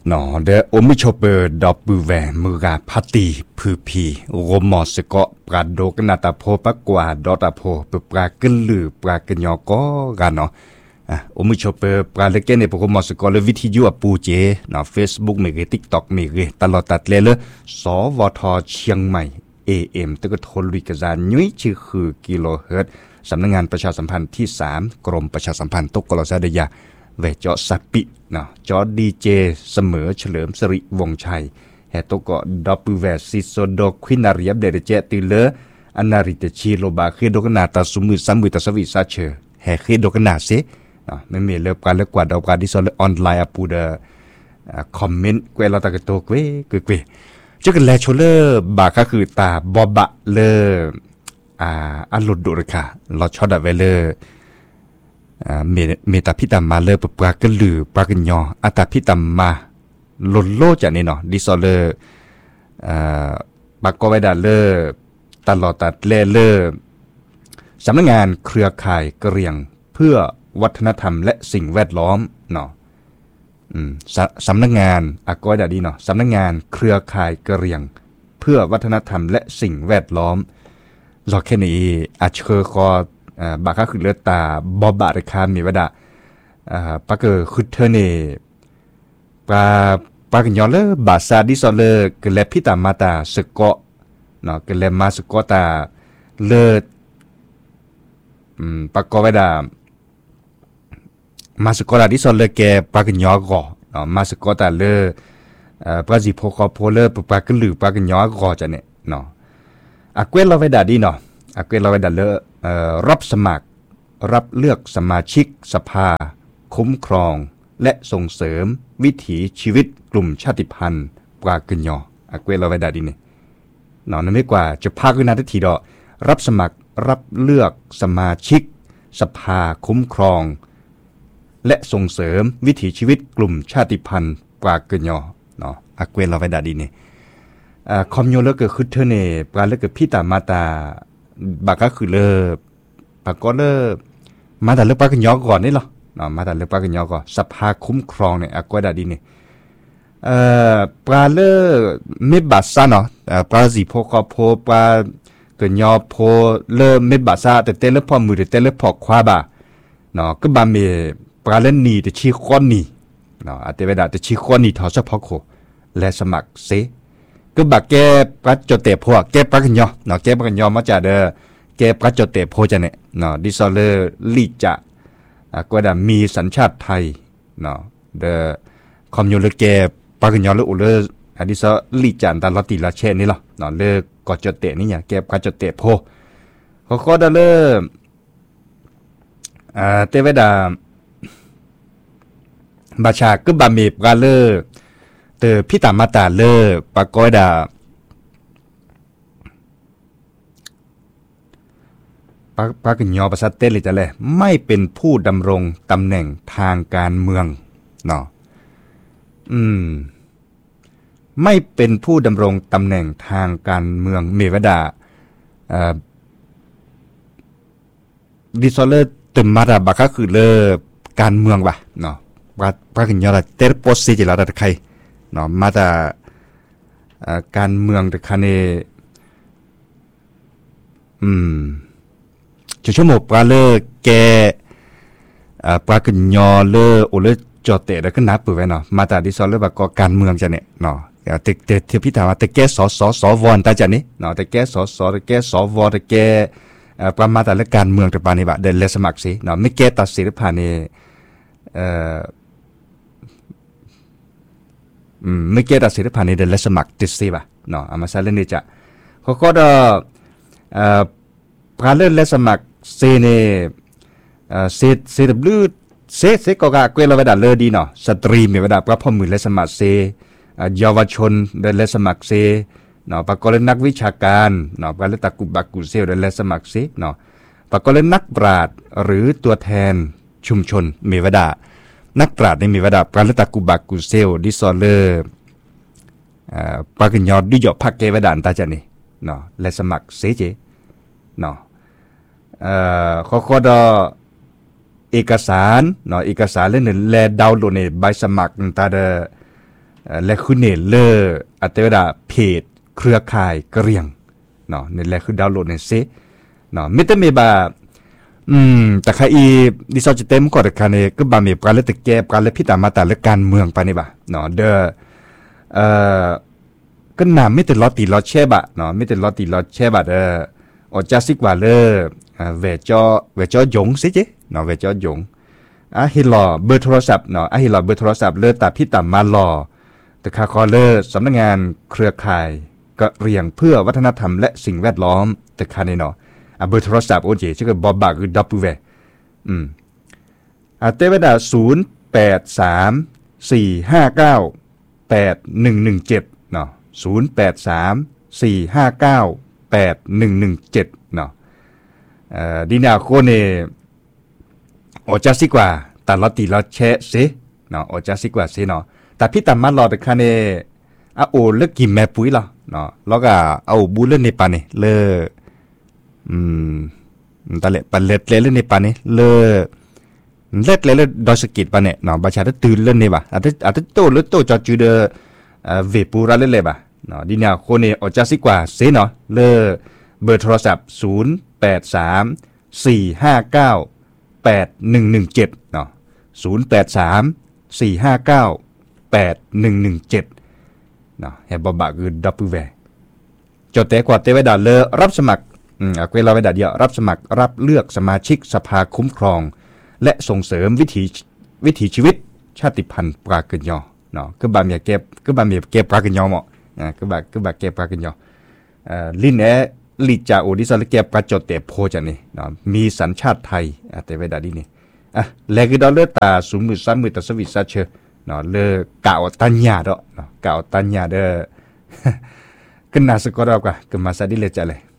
นอเดอมิชเปอร์ดอบูแวมือกาพัตีพือพีโรมอสกอปราโดกนาตาโพปกว่าดอตาโพเปปรากึลลือปรากญอก็กันเนาะอมิชเปอร์ปราเลเกเนปโรมอสกอเลวิธียูปูเจเนาะ Facebook เมเก TikTok เมเกตลอดตัดเลสวทเชียงใหม่ AM ตึกทนลุยกะจานยุ้ยชื่อคือกิโลเฮิรตซ์สำนักงานประชาสัมพันธ์ที่3กรมประชาสัมพันธ์ตกกลซาเดียเวจอสัปปิเนาะจอดีเจเสมอเฉลิมสิริวงชัยแฮตโกดอปูแวซิโซโดควินารียบเดเรเจติเลอนาริเตชิโลบาเคโดกนาตาสุมือซัมมือตาสวิซาเชแฮเคโดกนาเซเนาะไม่มีเลิกการเลิกกว่าดอกการดิซอลออนไลน์ปูเดคอมเมนต์เกวลาตากโตเกเกจะกันแลโชเลบาก็คือตาบอบะเลอันหลุดดุรค่ะเราชอดเวเลเมตาพิตามาเลปปรากลือปรากญออัตาพิตามาหล่นโลจากนี่เนาะดิซอเลปากกไว้ดาเลตลอดตัดเลสำนักงานเครือข่ายกะเหรี่ยงเพื่อวัฒนธรรมและสิ่งแวดล้อมเนาะสำนักงานอากอยดาดีเนาะสำนักงานเครือข่ายกะเหรี่ยงเพื่อวัฒนธรรมและสิ่งแวดล้อมรอแค่นี้อาเชอคอบาก็คือเลือดตาบอบบาร์คามมีวดาปากคือเธอเนปากย้อนเลยบาซาดิซอเลกเลพิตามาตาสกอเนาะกเลมาสกอตาเลิศปากก็ไว้ดามาสกอตาดิซอเลแกปากย้อนก่อเนาะมาสกอตาเลปาจิโพคอโพเลปากลือปากย้อนก่อจะเนี่ยเนาะอาเกวลเราไว้ดาดีเนาะอาเกวลเราไว้ดาเลรับสมัครรับเลือกสมาชิกสภาคุ้มครองและส่งเสริมวิถีชีวิตกลุ่มชาติพันธุ์ปรากญออาเกวลาไว้ดาดิเนี่ยนอนนั้นไม่กว่าจะพาขึ้นนาทีดอรับสมัครรับเลือกสมาชิกสภาคุ้มครองและส่งเสริมวิถีชีวิตกลุ่มชาติพันธุ์ปรากญอเนาะอาเกวลาไว้ดาดิเนี่ยคอมโยเลก็คือเธอเนี่ยปลาเลก็พิตามาตาบาก็คือเลปากก็เลมาแต่เลือกปากญอก่อนนี่หรอมาแต่เลือกปากญอก่อนสภาคุ้มครองเนี่ยอากวดาดีเนี่ยปลาเลไม่บาซ่าเนาะปลาสีโพคอโพปลาเกินยอโพเลไม่บาซ่าแต่เต้เลพอมือแต่เต้เลพอคว้าบ่าเนาะก็บาเมปลาเลนีแต่ชี้ข้อนี่เนาะอาจจะเวลาแต่ชี้ข้อนี่ทอเฉพาะโคและสมัครเซก็บักแกปลาจดเตะพวกแกปลากันยอเนาะแกปลากันยอมาจากเด้อแกปลาจดเตะโพจะเนี่ยเนาะดิซอเลอร์ลีจะก็ได้มีสัญชาติไทยเนาะเดอคอมยูเลแกปลากันยอเลออุเลอดิซอลีจันตาลติลาเชนนี่หรอเนาะเลอกอจดเตะนี่อย่างแกปลาจดเตะโพเขาก็ได้เลเตเวดาบาชาก็บามีปลาเลอเตอพิตามาตาเลอปากอยดาปากญอภาษาเต้เลยจะเลยไม่เป็นผู้ดำรงตำแหน่งทางการเมืองเนาะไม่เป็นผู้ดำรงตำแหน่งทางการเมืองเมวดาดิซอเลตึมมาดาบาก็คือเลอการเมืองว่ะเนาะปากญอละเตอร์โพสซิจิลาดาใครเนาะมาดาการเมืองแต่คันเนชั่วโมงปลาเลอแกปลากญยอเลอโอเลจอเตะแล้วก็นับปืนไว้เนาะมาแต่ดิซอลเลอแบบก็การเมืองจะเนี่ยเนาะแต่เทียบพิธาว่าแต่แกสวอนตาจะนี่เนาะแต่แกแต่แกสวแต่แกประมาแต่ละการเมืองแต่ปานนี้แบบเดินเลสมัครสิเนาะไม่แกตัดสินผ่านนี่ไม่แกตัดสินผ่านนี่เดินเลสมัครติดสิบ่ะเนาะอามาซาเลนี่จะเขาก็ปลาเล่นและสมัครเซเนเซดับลืดเซก็กะเกลาเวดาเลดีเนาะสตรีมีเวดาปลาพ่อมือและสมัครเซเยาวชนได้และสมัครเซเนาะปากก็เล่นนักวิชาการเนาะปลาเล่นตะกุบักกุเซลได้และสมัครเซเนาะปากก็เล่นนักปราชญ์หรือตัวแทนชุมชนมีเวดานักปราชญ์ในมีเวดาปลาเล่นตะกุบักกุเซลดิซอเลอร์ปากยอดดิยอพักเกเวดานตาจันนี่เนาะและสมัครเซเจเนาะเขาก็ดเอกสารเนาะเอกสารเล่นแลดาวน์โหลดในใบสมัครตาเดและคือเนเลอร์อัตราเพจเครือข่ายกระเรียงเนาะนี่แหละคือดาวน์โหลดในเซเนาะไม่ต้องมีแบบแต่ใครอีดิซอจิเต็มก็แต่คันนี้ก็บามีการเลือกแก้การเลือกพิจารณาแต่เลือกการเมืองไปนี่บ่เนาะก็นำไม่ติดล้อตีล้อแช่บะเนาะไม่ติดล้อตีล้อแช่บะอจะสิกว่าเวจอยงสิเจเนาะเวจอยงฮิลอเบอร์โทรศัพท์เนาะฮิลอเบอร์โทรศัพท์แต่พี่ต่ำมาลอแต่คาคอสำนักงานเครือข่ายกระเรียงเพื่อวัฒนธรรมและสิ่งแวดล้อมแต่คานี่เนาะเบอร์โทรศัพท์โอเคชื่อบอบบักคือดับเวเตเวดา0834598117เนาะ0834598117เนาะดีนาโคเนอจะสิกว่าแต่ละตีละแชะเสเนาะอจะสิกว่าเสเนาะแต่พี่ตามมารอแต่คันเนโอเลิกกินแม่ปุ๋ยละเนาะแล้วก็เอาบูเล่นในปานนี่ตะเละปันเล็ดเล่นในปานนี่เล็ดเล่นดอสกิดปานเนี่ยเนาะประชาชนตื่นเล่นนี่บ่อาจจะโตหรือโตจอจูเดเวปูระเล่นเลยบ่เนาะดีนาโคเนอจะสิกว่าเสเนาะเบอร์โทรศัพท์0834598117เนาะ0834598117เนาะเฮบบะคือดับเบิลแวจดแต่กว่าเตไว้ดาเลรับสมัครเวลาไว้ดาเดียวรับสมัครรับเลือกสมาชิกสภาคุ้มครองและส่งเสริมวิถีชีวิตชาติพันธุ์ปลาเกินยอเนาะคือบาเมียเก็บปลาเกินยอเหมาะคือบาเก็บปลาเกินยอลิ้นลิจาโอดิสเลเก็บปลาจดแต่โพจันนี่เนาะมีสัญชาติไทยเตไว้ดาดีนี่แลคือดอลเลอร์ตาสูงมือซ้ำมือตะสวิตซาเชเนาะเลกาวตัญญาดอกเนาะกาวตัญญาเด้อขึ้นนาสกอดอกว่าขึ้นมาซาดิเลจะเลย